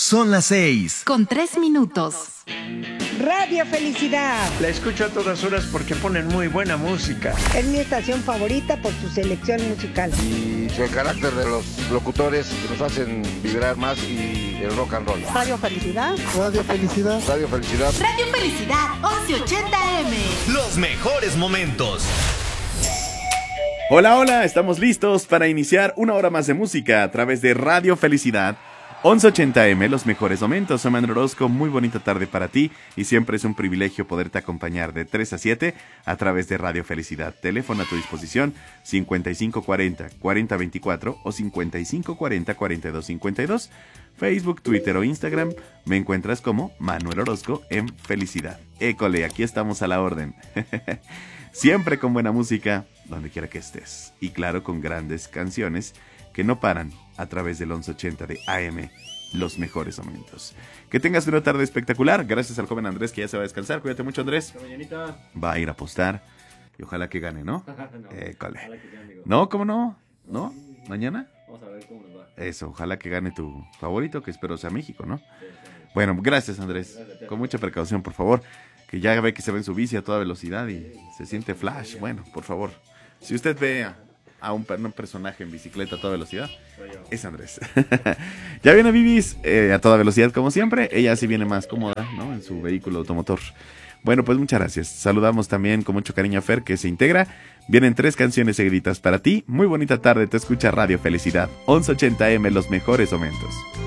Son las 6:03. Radio Felicidad. La escucho a todas horas porque ponen muy buena música. Es mi estación favorita por su selección musical. Y el carácter de los locutores que nos hacen vibrar más y el rock and roll. Radio Felicidad. Radio Felicidad. Radio Felicidad. Radio Felicidad 1180M. Los mejores momentos. Hola, hola, estamos listos para iniciar una hora más de música a través de Radio Felicidad 1180M, los mejores momentos. Soy Manuel Orozco, muy bonita tarde para ti y siempre es un privilegio poderte acompañar de 3 a 7 a través de Radio Felicidad. Teléfono a tu disposición 5540-4024 o 5540-4252. Facebook, Twitter o Instagram me encuentras como Manuel Orozco en Felicidad. École, aquí estamos a la orden. Siempre con buena música, donde quiera que estés. Y claro, con grandes canciones que no paran a través del 1180 de AM, los mejores momentos. Que tengas una tarde espectacular. Gracias al joven Andrés que ya se va a descansar. Cuídate mucho, Andrés. Va a ir a apostar y ojalá que gane, ¿no? No, ojalá que gane, no, ¿cómo no? ¿No? ¿Mañana? Vamos a ver cómo nos va. Eso, ojalá que gane tu favorito, que espero sea México, ¿no? Sí. Bueno, gracias, Andrés. Con mucha precaución, por favor. Que ya ve que se ve en su bici a toda velocidad y se siente flash. Bueno, por favor, si usted ve a un personaje en bicicleta a toda velocidad, es Andrés. Ya viene Vivis a toda velocidad como siempre. Ella sí viene más cómoda, ¿no? En su vehículo automotor. Bueno, pues muchas gracias. Saludamos también con mucho cariño a Fer, que se integra. Vienen 3 canciones seguiditas para ti. Muy bonita tarde, te escucha Radio Felicidad 1180M, los mejores momentos.